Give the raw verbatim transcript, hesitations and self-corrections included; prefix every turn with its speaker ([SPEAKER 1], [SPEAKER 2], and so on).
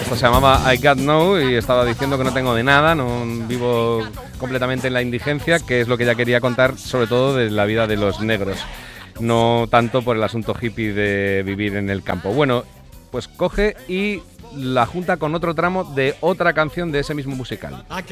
[SPEAKER 1] Esta se llamaba I Got No y estaba diciendo que no tengo de nada, no vivo completamente en la indigencia, que es lo que ella quería contar, sobre todo de la vida de los negros, no tanto por el asunto hippie de vivir en el campo. Bueno, pues coge y la junta con otro tramo de otra canción de ese mismo musical.